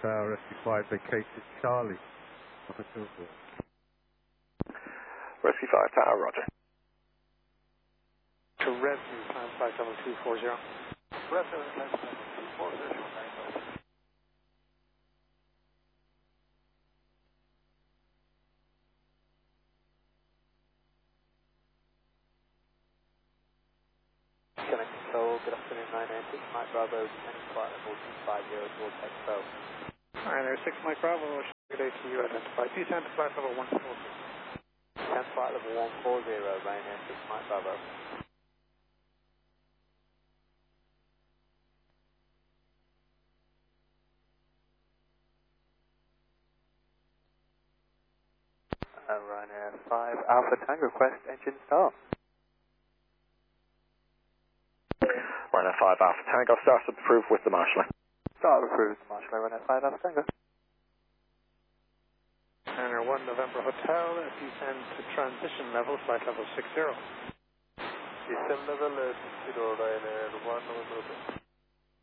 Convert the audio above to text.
Tower, Rescue 5 vacated Charlie. Rescue 5 Tower, roger. To Rescue, climb flight level 240. Rescue, climb flight level 240. Control, good afternoon, 996, Mike Bravo, descending flight level 250 towards Expo. Hi there, 6 Mike Bravo, good day to you, identified. Descend to flight level 140. Descend flight level 140, Ryanair 6 Mike Bravo. Ryanair 5 Alpha Tango, request engine start. Ryanair 5 Alpha Tango, start approved with the marshalling. Start approved, Marshall, Ryanair 5 Alpha Tango. Ryanair 1 November Hotel, descend to transition level, flight level 60. Descend level 60, Ryanair 1 November Hotel.